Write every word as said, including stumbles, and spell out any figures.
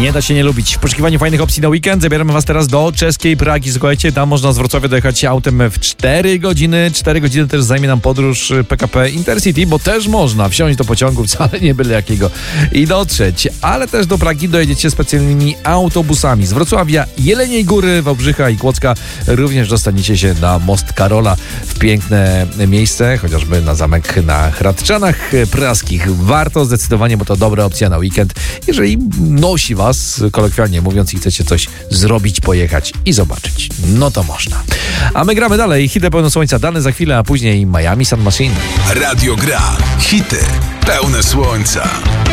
Nie da się nie lubić. W poszukiwaniu fajnych opcji na weekend zabieramy was teraz do czeskiej Pragi. Słuchajcie, tam można z Wrocławia dojechać autem w cztery godziny. cztery godziny też zajmie nam podróż P K P Intercity, bo też można wsiąść do pociągu, wcale nie byle jakiego, i dotrzeć. Ale też do Pragi dojedziecie specjalnymi autobusami. Z Wrocławia, Jeleniej Góry, Wałbrzycha i Kłodzka również dostaniecie się na Most Karola w piękne miejsce, chociażby na zamek na Hradczanach Praskich. Warto zdecydowanie, bo to dobra opcja na weekend. Jeżeli nosi was, kolokwialnie mówiąc, i chcecie coś zrobić, pojechać i zobaczyć, no to można. A my gramy dalej. Hity pełne słońca dane za chwilę, a później Miami Sound Machine. Radio Gra. Hity pełne słońca.